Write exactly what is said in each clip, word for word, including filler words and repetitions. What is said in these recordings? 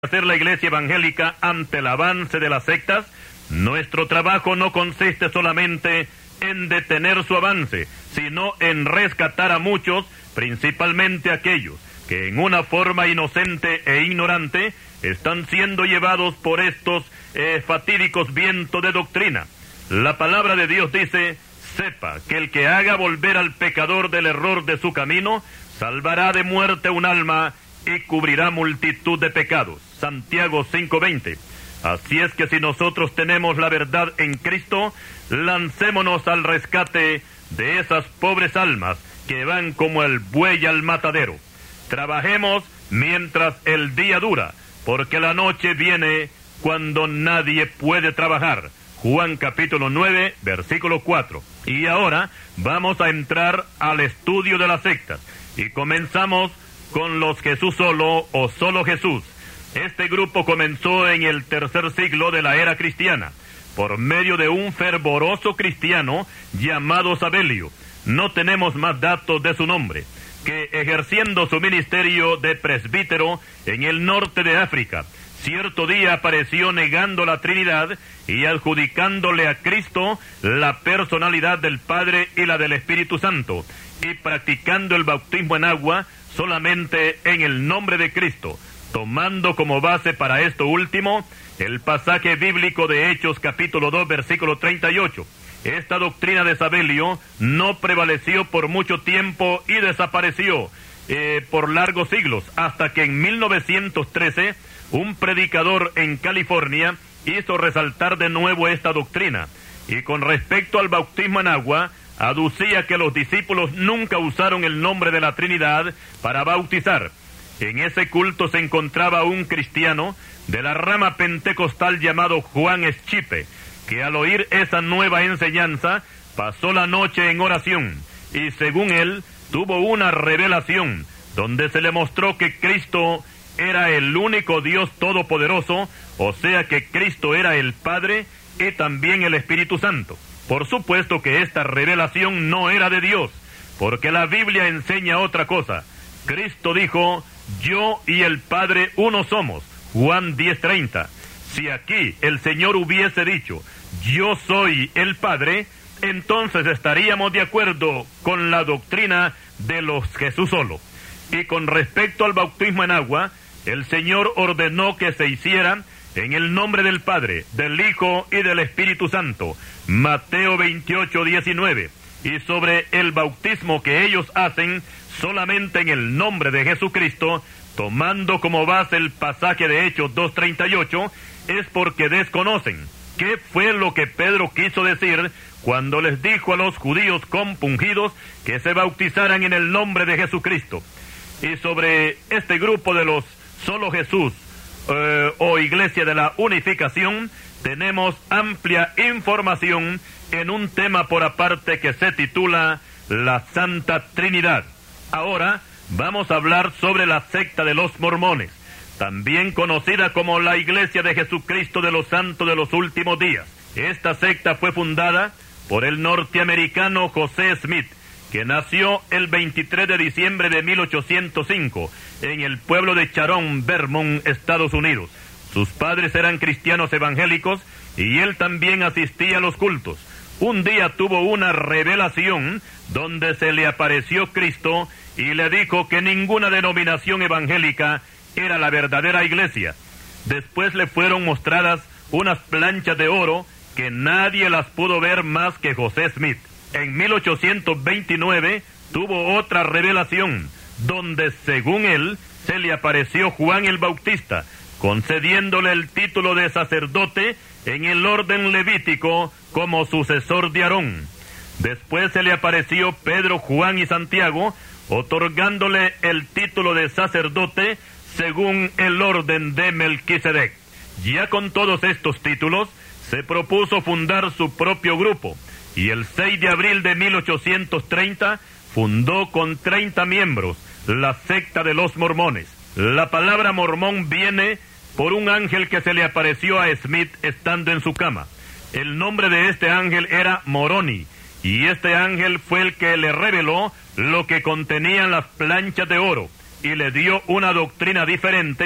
hacer la iglesia evangélica ante el avance de las sectas? Nuestro trabajo no consiste solamente en detener su avance, sino en rescatar a muchos, principalmente aquellos que en una forma inocente e ignorante están siendo llevados por estos eh, fatídicos vientos de doctrina. La palabra de Dios dice: sepa que el que haga volver al pecador del error de su camino, salvará de muerte un alma y cubrirá multitud de pecados. Santiago cinco veinte. Así es que si nosotros tenemos la verdad en Cristo, lancémonos al rescate de esas pobres almas que van como el buey al matadero. Trabajemos mientras el día dura, porque la noche viene cuando nadie puede trabajar. Juan capítulo nueve, versículo cuatro. Y ahora vamos a entrar al estudio de las sectas, y comenzamos con los Jesús solo o solo Jesús. Este grupo comenzó en el tercer siglo de la era cristiana, por medio de un fervoroso cristiano llamado Sabelio. No tenemos más datos de su nombre, que ejerciendo su ministerio de presbítero en el norte de África, cierto día apareció negando la Trinidad y adjudicándole a Cristo la personalidad del Padre y la del Espíritu Santo, y practicando el bautismo en agua solamente en el nombre de Cristo, tomando como base para esto último el pasaje bíblico de Hechos capítulo dos, versículo treinta y ocho. Esta doctrina de Sabelio no prevaleció por mucho tiempo y desapareció eh, por largos siglos, hasta que en mil novecientos trece un predicador en California hizo resaltar de nuevo esta doctrina, y con respecto al bautismo en agua, aducía que los discípulos nunca usaron el nombre de la Trinidad para bautizar. En ese culto se encontraba un cristiano de la rama pentecostal llamado Juan Eschipe, que al oír esa nueva enseñanza pasó la noche en oración, y según él tuvo una revelación donde se le mostró que Cristo era el único Dios todopoderoso, o sea que Cristo era el Padre y también el Espíritu Santo. Por supuesto que esta revelación no era de Dios, porque la Biblia enseña otra cosa. Cristo dijo: yo y el Padre uno somos, Juan diez treinta. Si aquí el Señor hubiese dicho: yo soy el Padre, entonces estaríamos de acuerdo con la doctrina de los Jesús solo. Y con respecto al bautismo en agua, el Señor ordenó que se hiciera en el nombre del Padre, del Hijo y del Espíritu Santo, Mateo veintiocho diecinueve. Y sobre el bautismo que ellos hacen solamente en el nombre de Jesucristo, tomando como base el pasaje de Hechos dos treinta y ocho, es porque desconocen qué fue lo que Pedro quiso decir cuando les dijo a los judíos compungidos que se bautizaran en el nombre de Jesucristo. Y sobre este grupo de los solo Jesús eh, o Iglesia de la Unificación, tenemos amplia información en un tema por aparte que se titula la Santa Trinidad. Ahora vamos a hablar sobre la secta de los mormones, también conocida como la Iglesia de Jesucristo de los Santos de los Últimos Días. Esta secta fue fundada por el norteamericano José Smith, que nació el veintitrés de diciembre de mil ochocientos cinco en el pueblo de Sharon, Vermont, Estados Unidos. Sus padres eran cristianos evangélicos y él también asistía a los cultos. Un día tuvo una revelación donde se le apareció Cristo y le dijo que ninguna denominación evangélica era la verdadera iglesia. Después le fueron mostradas unas planchas de oro que nadie las pudo ver más que José Smith. En mil ochocientos veintinueve tuvo otra revelación, donde según él se le apareció Juan el Bautista, concediéndole el título de sacerdote en el orden levítico como sucesor de Aarón. Después se le apareció Pedro, Juan y Santiago, otorgándole el título de sacerdote según el orden de Melquisedec. Ya con todos estos títulos, se propuso fundar su propio grupo, y el seis de abril de mil ochocientos treinta fundó con treinta miembros la secta de los mormones. La palabra mormón viene por un ángel que se le apareció a Smith estando en su cama. El nombre de este ángel era Moroni, y este ángel fue el que le reveló lo que contenían las planchas de oro, y le dio una doctrina diferente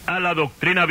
a la doctrina